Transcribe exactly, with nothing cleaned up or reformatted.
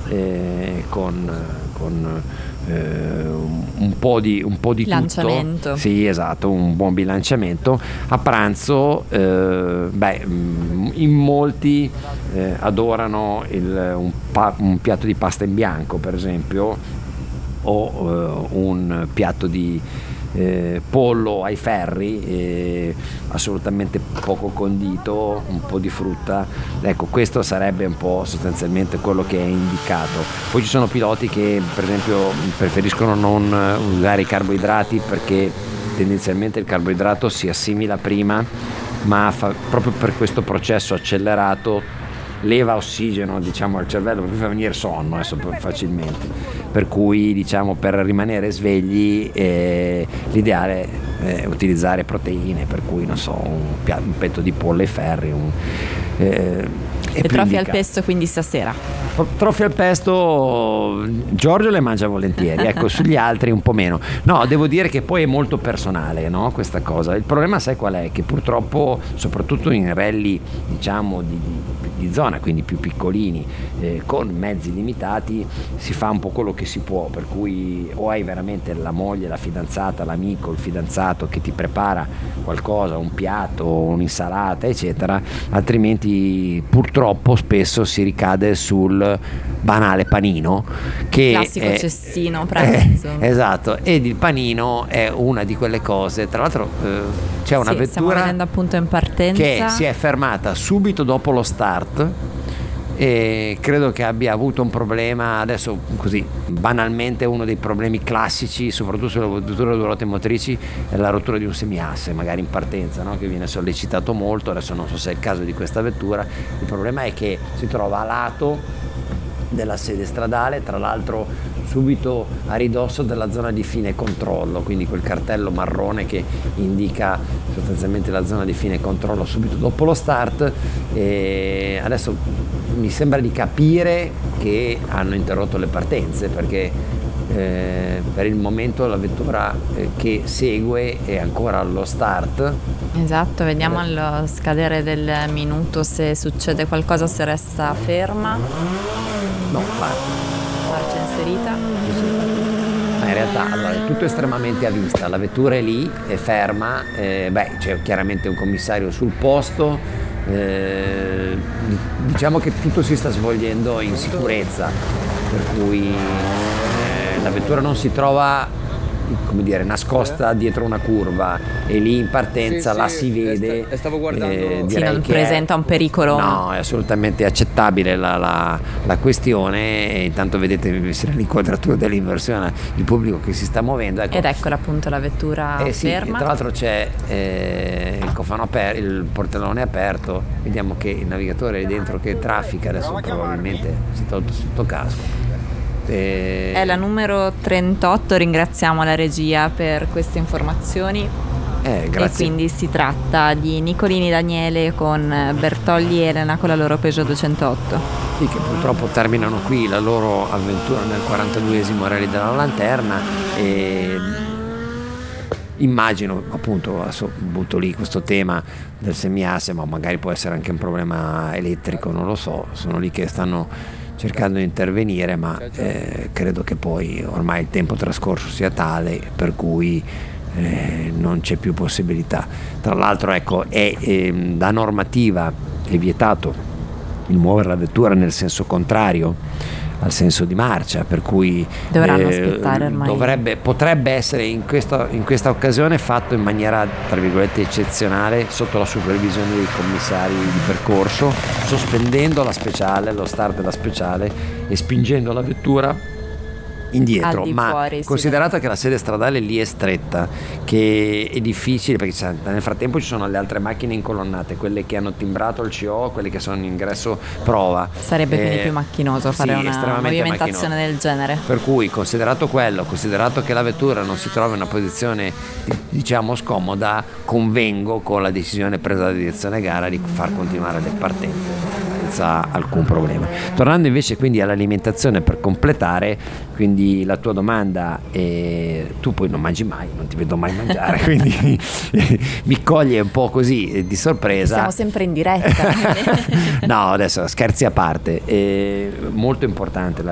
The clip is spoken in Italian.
eh, con, con eh, un po' di, un po' di bilanciamento. Tutto. Sì, esatto, un buon bilanciamento. A pranzo, eh, beh, in molti eh, adorano il, un, pa- un piatto di pasta in bianco, per esempio, o eh, un piatto di Eh, pollo ai ferri, eh, assolutamente poco condito, un po' di frutta. Ecco, questo sarebbe un po' sostanzialmente quello che è indicato. Poi ci sono piloti che per esempio preferiscono non usare i carboidrati perché tendenzialmente il carboidrato si assimila prima, ma fa, proprio per questo processo accelerato leva ossigeno, diciamo, al cervello, per fa venire sonno adesso facilmente, per cui diciamo per rimanere svegli eh, l'ideale è utilizzare proteine, per cui non so, un, pia- un petto di pollo ai ferri, un, eh, e trofi al pesto quindi stasera? Trofi al pesto Giorgio le mangia volentieri, ecco, sugli altri un po' meno. No, devo dire che poi è molto personale, no, questa cosa. Il problema sai qual è? Che purtroppo soprattutto in rally diciamo di, di, di zona, quindi più piccolini, eh, con mezzi limitati, si fa un po' quello che si può, per cui o hai veramente la moglie, la fidanzata, l'amico, il fidanzato che ti prepara qualcosa, un piatto, un'insalata eccetera, altrimenti purtroppo spesso si ricade sul banale panino, che classico è, cestino pranzo. Eh, esatto, ed il panino è una di quelle cose, tra l'altro eh, c'è una sì, vettura stiamo vedendo appunto in partenza che si è fermata subito dopo lo start e credo che abbia avuto un problema, adesso così banalmente uno dei problemi classici soprattutto sulle vetture due ruote motrici è la rottura di un semiasse, magari in partenza, no? Che viene sollecitato molto, adesso non so se è il caso di questa vettura. Il problema è che si trova a lato della sede stradale, tra l'altro subito a ridosso della zona di fine controllo, quindi quel cartello marrone che indica sostanzialmente la zona di fine controllo subito dopo lo start. E adesso mi sembra di capire che hanno interrotto le partenze perché eh, per il momento la vettura eh, che segue è ancora allo start. Esatto, vediamo allo scadere del minuto se succede qualcosa, se resta ferma. No, parte. Marcia inserita. Ma in realtà allora, è tutto estremamente a vista, la vettura è lì, è ferma, eh, beh, c'è chiaramente un commissario sul posto, eh, diciamo che tutto si sta svolgendo in sicurezza, per cui eh, la vettura non si trova, come dire, nascosta dietro una curva e lì in partenza sì, la sì, si vede, sta, stavo guardando eh, sì, non che presenta è, un pericolo. no, è assolutamente accettabile la, la, la questione. E intanto vedete l'inquadratura dell'inversione, il pubblico che si sta muovendo, ecco. Ed eccola appunto la vettura eh sì, ferma. tra l'altro c'è eh, il cofano aperto, il portellone aperto, vediamo che il navigatore è dentro che traffica, adesso probabilmente si è tolto sotto casco. È la numero trentotto, ringraziamo la regia per queste informazioni. Eh, grazie. E quindi si tratta di Nicolini Daniele con Bertolli e Elena con la loro Peugeot duecentotto. Sì, che purtroppo terminano qui la loro avventura nel quarantaduesimo Rally della Lanterna e immagino appunto, adesso butto lì questo tema del semiasse, ma magari può essere anche un problema elettrico, non lo so, sono lì che stanno cercando di intervenire, ma eh, credo che poi ormai il tempo trascorso sia tale per cui eh, non c'è più possibilità. Tra l'altro ecco, è eh, da normativa è vietato il muovere la vettura nel senso contrario al senso di marcia, per cui dovranno eh, aspettare ormai. Dovrebbe, potrebbe essere in questa, in questa occasione fatto in maniera tra virgolette eccezionale sotto la supervisione dei commissari di percorso, sospendendo la speciale, lo start della speciale e spingendo la vettura indietro, ma fuori, considerato sì, che la sede stradale lì è stretta, che è difficile perché nel frattempo ci sono le altre macchine incolonnate, quelle che hanno timbrato il C O, quelle che sono in ingresso prova, sarebbe eh, quindi più macchinoso fare sì, una movimentazione macchinoso. del genere, per cui considerato quello, considerato che la vettura non si trova in una posizione diciamo scomoda, convengo con la decisione presa da direzione gara di far continuare le partenze senza alcun problema. Tornando invece quindi all'alimentazione per completare, quindi la tua domanda è, tu poi non mangi mai, non ti vedo mai mangiare, quindi mi coglie un po' così di sorpresa. Siamo sempre in diretta. No, adesso scherzi a parte, è molto importante la